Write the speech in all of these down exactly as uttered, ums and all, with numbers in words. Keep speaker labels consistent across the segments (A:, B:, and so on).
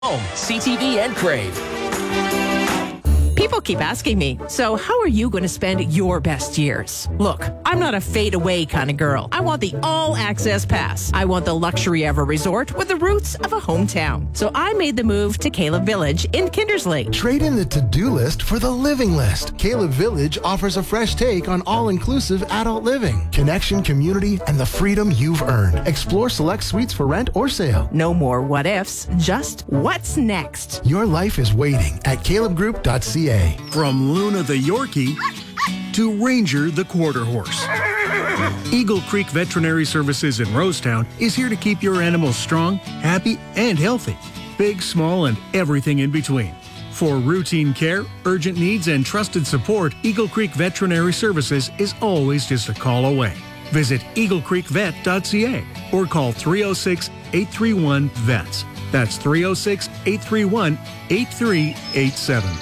A: Home, C T V, and Crave.
B: People keep asking me, so how are you going to spend your best years? Look, I'm not a fade-away kind of girl. I want the all-access pass. I want the luxury of a resort with the roots of a hometown. So I made the move to Caleb Village in Kindersley.
C: Trade in the to-do list for the living list. Caleb Village offers a fresh take on all-inclusive adult living, connection, community, and the freedom you've earned. Explore select suites for rent or sale.
B: No more what-ifs, just what's next.
C: Your life is waiting at caleb group dot c a.
D: From Luna the Yorkie to Ranger the Quarter Horse, Eagle Creek Veterinary Services in Rosetown is here to keep your animals strong, happy, and healthy. Big, small, and everything in between. For routine care, urgent needs, and trusted support, Eagle Creek Veterinary Services is always just a call away. Visit eagle creek vet dot c a or call three oh six, eight three one, V E T S. That's three oh six, eight three one, eight three eight seven.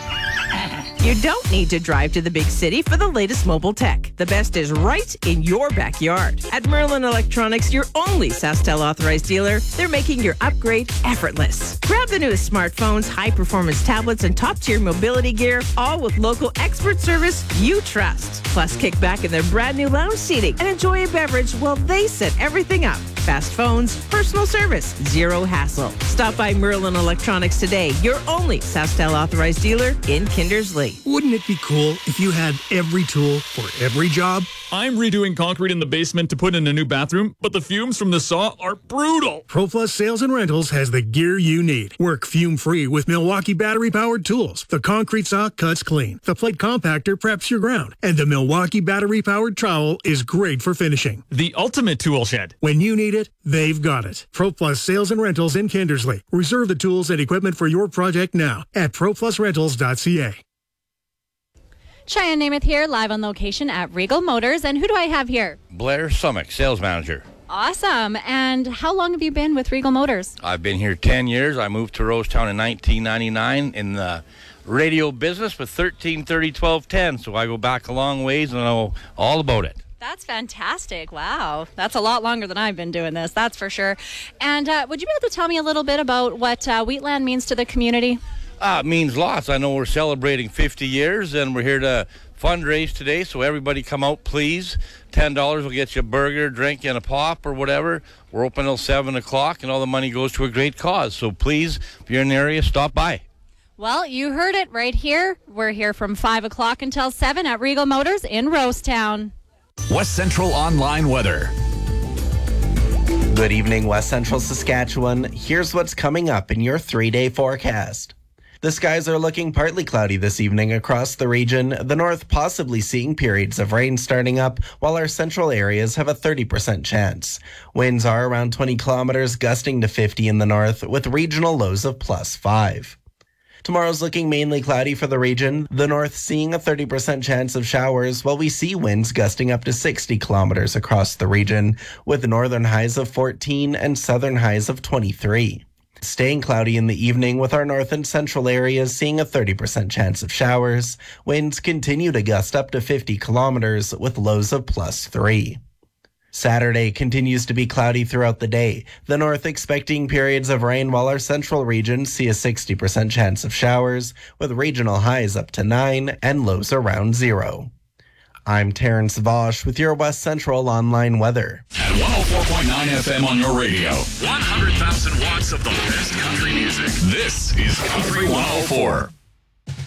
B: You don't need to drive to the big city for the latest mobile tech. The best is right in your backyard. At Merlin Electronics, your only SaskTel authorized dealer, they're making your upgrade effortless. Grab the newest smartphones, high-performance tablets, and top-tier mobility gear, all with local expert service you trust. Plus, kick back in their brand-new lounge seating and enjoy a beverage while they set everything up. Fast phones, personal service, zero hassle. Stop by Merlin Electronics today, your only SaskTel authorized dealer in Kindersley.
D: Wouldn't it be cool if you had every tool for every job?
E: I'm redoing concrete in the basement to put in a new bathroom, but the fumes from the saw are brutal.
D: ProPlus Sales and Rentals has the gear you need. Work fume-free with Milwaukee battery-powered tools. The concrete saw cuts clean. The plate compactor preps your ground. And the Milwaukee battery-powered trowel is great for finishing.
E: The ultimate tool shed.
D: When you need it, they've got it. ProPlus Sales and Rentals in Kindersley. Reserve the tools and equipment for your project now at pro plus rentals dot c a.
F: Cheyenne Namath here, live on location at Regal Motors. And who do I have here?
G: Blair Summick, sales manager.
F: Awesome. And how long have you been with Regal Motors?
G: I've been here ten years. I moved to Rosetown in nineteen ninety-nine in the radio business with thirteen thirty twelve ten. So I go back a long ways and I know all about it.
F: That's fantastic. Wow. That's a lot longer than I've been doing this, that's for sure. And uh, would you be able to tell me a little bit about what uh, Wheatland means to the community?
G: Uh, it means lots. I know we're celebrating fifty years, and we're here to fundraise today, so everybody come out, please. ten dollars will get you a burger, drink, and a pop or whatever. We're open till seven o'clock, and all the money goes to a great cause. So please, if you're in the area, stop by.
F: Well, you heard it right here. We're here from five o'clock until seven at Regal Motors in Rosetown.
A: West Central Online Weather.
H: Good evening, West Central Saskatchewan. Here's what's coming up in your three-day forecast. The skies are looking partly cloudy this evening across the region, the north possibly seeing periods of rain starting up, while our central areas have a thirty percent chance. Winds are around twenty kilometers, gusting to fifty in the north, with regional lows of plus five. Tomorrow's looking mainly cloudy for the region, the north seeing a thirty percent chance of showers, while we see winds gusting up to sixty kilometers across the region, with northern highs of fourteen and southern highs of twenty-three. Staying cloudy in the evening, with our north and central areas seeing a thirty percent chance of showers. Winds continue to gust up to fifty kilometers, with lows of plus three. Saturday continues to be cloudy throughout the day, the north expecting periods of rain, while our central regions see a sixty percent chance of showers, with regional highs up to nine and lows around zero. I'm Terrence Vosch with your West Central Online Weather.
I: At one oh four point nine F M on your radio. one hundred thousand watts of the best country music. This is Country one oh four.